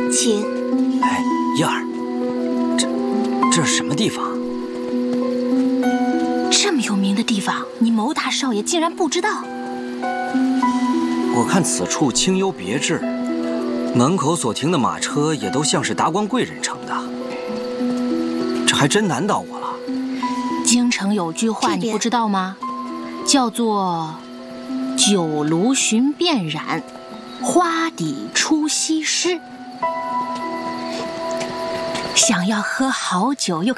请。 哎，燕儿，这是什么地方？ 这么有名的地方，你牟大少爷竟然不知道？ 我看此处清幽别致，门口所停的马车也都像是达官贵人乘的，这还真难倒我了。 京城有句话你不知道吗？叫做“酒炉寻遍染，花底出西施”。想要喝好酒又